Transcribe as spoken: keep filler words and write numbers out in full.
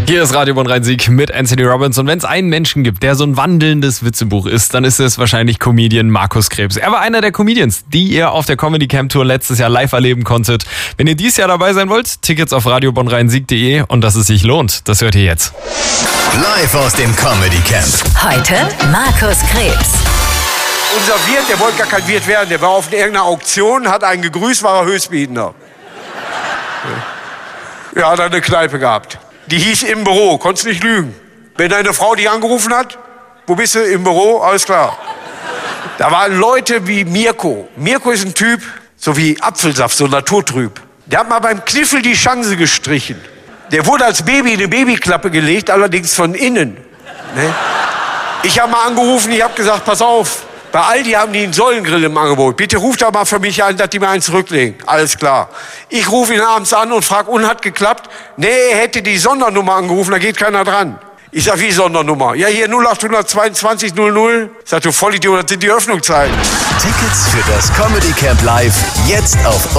Hier ist Radio Bonn-Rhein-Sieg mit Anthony Robbins. Und wenn es einen Menschen gibt, der so ein wandelndes Witzebuch ist, dann ist es wahrscheinlich Comedian Markus Krebs. Er war einer der Comedians, die ihr auf der Comedy Camp Tour letztes Jahr live erleben konntet. Wenn ihr dieses Jahr dabei sein wollt, Tickets auf radio bonn rhein sieg punkt de und dass es sich lohnt, das hört ihr jetzt. Live aus dem Comedy Camp. Heute Markus Krebs. Unser Wirt, der wollte gar kein Wirt werden, der war auf irgendeiner Auktion, hat einen gegrüßt, war er Höchstbietender. Ja, hat er eine Kneipe gehabt. Die hieß im Büro, konntest nicht lügen. Wenn deine Frau dich angerufen hat, wo bist du? Im Büro, alles klar. Da waren Leute wie Mirko. Mirko ist ein Typ, so wie Apfelsaft, so naturtrüb. Der hat mal beim Kniffel die Chance gestrichen. Der wurde als Baby in eine Babyklappe gelegt, allerdings von innen. Ne? Ich habe mal angerufen, ich habe gesagt, pass auf, bei Aldi haben die einen Säulengrill im Angebot. Bitte ruft da mal für mich an, dass die mir einen zurücklegen. Alles klar. Ich rufe ihn abends an und frage, und hat geklappt? Nee, er hätte die Sondernummer angerufen, da geht keiner dran. Ich sag, wie Sondernummer? Ja, hier null acht zweiundzwanzig null null. Ich sag, du Vollidiot, das sind die Öffnungszeiten. Tickets für das Comedy Camp Live jetzt auf